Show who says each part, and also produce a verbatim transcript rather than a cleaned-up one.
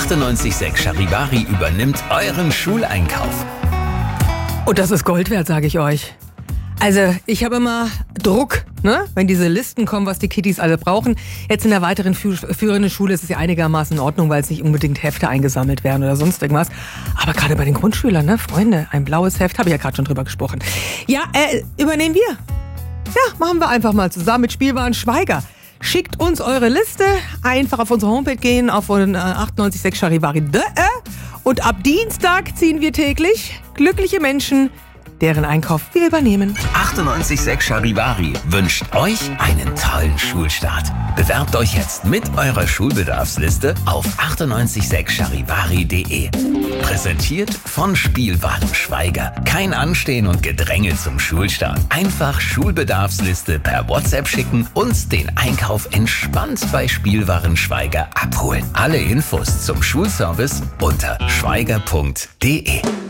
Speaker 1: achtundneunzig Komma sechs Charivari übernimmt euren Schuleinkauf.
Speaker 2: Und das ist Gold wert, sage ich euch. Also, ich habe immer Druck, ne? Wenn diese Listen kommen, was die Kiddies alle brauchen. Jetzt in der weiteren fü- führenden Schule ist es ja einigermaßen in Ordnung, weil es nicht unbedingt Hefte eingesammelt werden oder sonst irgendwas. Aber gerade bei den Grundschülern, ne, Freunde, ein blaues Heft, habe ich ja gerade schon drüber gesprochen. Ja, äh, übernehmen wir. Ja, machen wir einfach mal zusammen mit Spielwaren Schweiger. Schickt uns eure Liste, einfach auf unsere Homepage gehen, auf äh, achtundneunzig Komma sechs Charivari. Und ab Dienstag ziehen wir täglich glückliche Menschen, deren Einkauf wir übernehmen.
Speaker 1: achtundneunzig Komma sechs Charivari wünscht euch einen tollen Schulstart. Bewerbt euch jetzt mit eurer Schulbedarfsliste auf achtundneunzig Komma sechs charivari punkt de. Präsentiert von Spielwaren Schweiger. Kein Anstehen und Gedränge zum Schulstart. Einfach Schulbedarfsliste per WhatsApp schicken und den Einkauf entspannt bei Spielwaren Schweiger abholen. Alle Infos zum Schulservice unter schweiger punkt de.